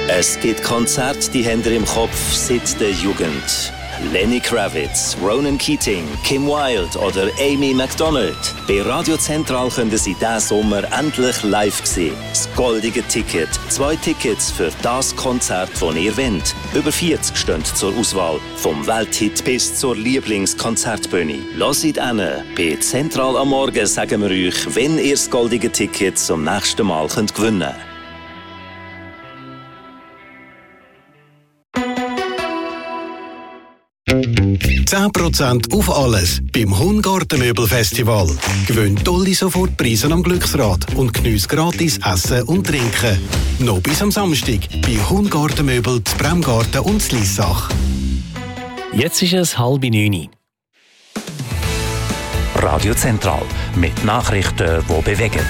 Es gibt Konzerte, die haben ihr im Kopf seit der Jugend. Lenny Kravitz, Ronan Keating, Kim Wilde oder Amy MacDonald. Bei Radio Zentral können Sie diesen Sommer endlich live sehen. Das goldige Ticket. 2 Tickets für das Konzert, das ihr wollt. Über 40 stehen zur Auswahl. Vom Welthit bis zur Lieblingskonzertbühne. Hört hin. Bei Zentral am Morgen sagen wir euch, wenn ihr das goldige Ticket zum nächsten Mal gewinnen könnt. 10% auf alles beim Hungartenmöbelfestival. Gewinn tolle Sofortpreise am Glücksrad und geniesse gratis Essen und Trinken. Noch bis am Samstag bei Hungartenmöbel, Bremgarten und Lissach. Jetzt ist es 8:30. Radio Zentral mit Nachrichten, die bewegen.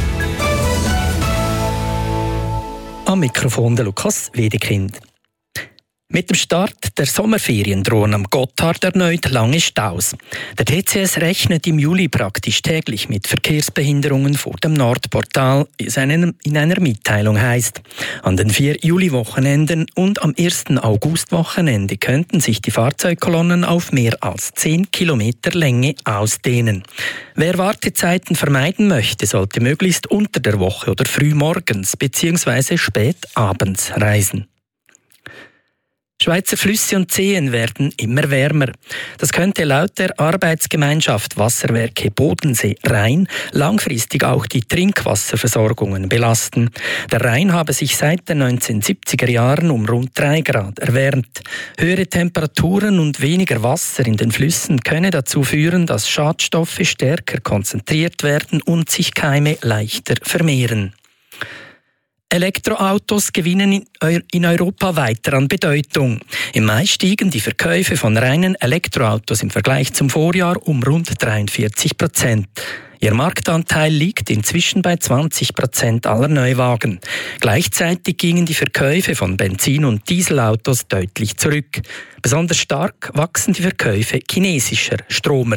Am Mikrofon der Lukas Wedekind. Mit dem Start der Sommerferien drohen am Gotthard erneut lange Staus. Der TCS rechnet im Juli praktisch täglich mit Verkehrsbehinderungen vor dem Nordportal, wie es in einer Mitteilung heisst. An den 4 Juli-Wochenenden und am 1. August-Wochenende könnten sich die Fahrzeugkolonnen auf mehr als 10 Kilometer Länge ausdehnen. Wer Wartezeiten vermeiden möchte, sollte möglichst unter der Woche oder früh morgens bzw. spät abends reisen. Schweizer Flüsse und Seen werden immer wärmer. Das könnte laut der Arbeitsgemeinschaft Wasserwerke Bodensee Rhein langfristig auch die Trinkwasserversorgungen belasten. Der Rhein habe sich seit den 1970er Jahren um rund 3 Grad erwärmt. Höhere Temperaturen und weniger Wasser in den Flüssen könne dazu führen, dass Schadstoffe stärker konzentriert werden und sich Keime leichter vermehren. Elektroautos gewinnen in Europa weiter an Bedeutung. Im Mai stiegen die Verkäufe von reinen Elektroautos im Vergleich zum Vorjahr um rund 43%. Ihr Marktanteil liegt inzwischen bei 20% aller Neuwagen. Gleichzeitig gingen die Verkäufe von Benzin- und Dieselautos deutlich zurück. Besonders stark wachsen die Verkäufe chinesischer Stromer.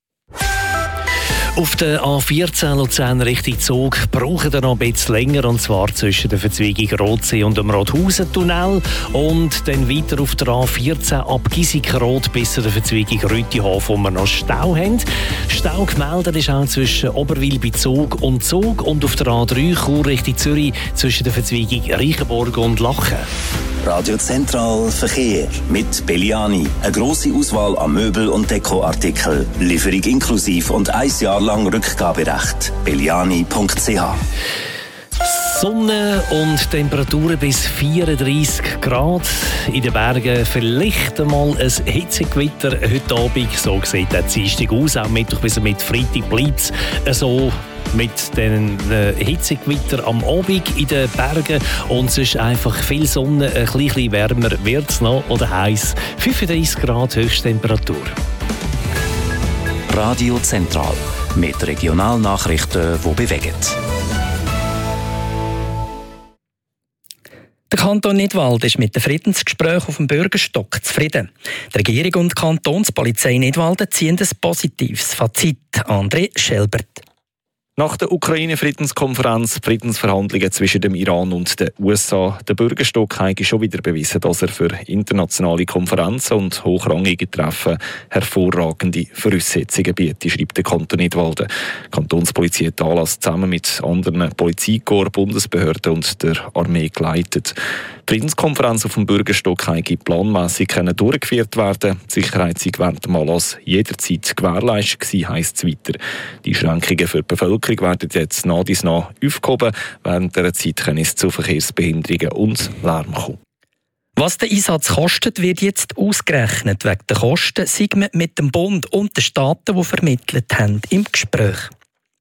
Auf der A14 Luzern Richtung Zug brauchen wir noch ein bisschen länger, und zwar zwischen der Verzweigung Rotsee und dem Rothausen-Tunnel und dann weiter auf der A14 ab Giesikenrot bis zur Verzweigung Rütihofen, wo wir noch Stau haben. Stau gemeldet ist auch zwischen Oberwil bei Zug und auf der A3 Chur Richtung Zürich zwischen der Verzweigung Reichenborg und Lachen. Radio Zentral Verkehr mit Belliani. Eine grosse Auswahl an Möbel- und Dekoartikeln. Lieferung inklusiv und 1 Jahr lang Rückgaberecht. Belliani.ch. Sonne und Temperaturen bis 34 Grad. In den Bergen vielleicht einmal ein Hitzegewitter heute Abend. So sieht der Dienstag aus. Auch Mittwoch bis mit Freitag bleibt es so. Mit den Hitzegewitter am Abend in den Bergen und sonst einfach viel Sonne, ein bisschen wärmer wird es noch oder heiß. 35 Grad Höchsttemperatur. Radio Zentral mit Regionalnachrichten, die bewegen. Der Kanton Nidwalden ist mit dem Friedensgespräch auf dem Bürgerstock zufrieden. Die Regierung und die Kantonspolizei Nidwalden ziehen ein positives Fazit. André Schelbert. Nach der Ukraine-Friedenskonferenz, Friedensverhandlungen zwischen dem Iran und den USA, der Bürgerstock hat schon wieder bewiesen, dass er für internationale Konferenzen und hochrangige Treffen hervorragende Voraussetzungen bietet, schreibt der Kanton Nidwalden. Die Kantonspolizei hat Anlass zusammen mit anderen Polizeikorps, Bundesbehörden und der Armee geleitet. Die Friedenskonferenz auf dem Bürgerstock konnte planmässig durchgeführt werden. Die Sicherheit sei während dem Anlass jederzeit gewährleistet gewesen, heisst es weiter. Die Schränkungen für die Bevölkerung werden jetzt nach dies nach aufgehoben. Während dieser Zeit kann es zu Verkehrsbehinderungen und Lärm kommen. Was der Einsatz kostet, wird jetzt ausgerechnet. Wegen der Kosten sind wir mit dem Bund und den Staaten, die vermittelt haben, im Gespräch.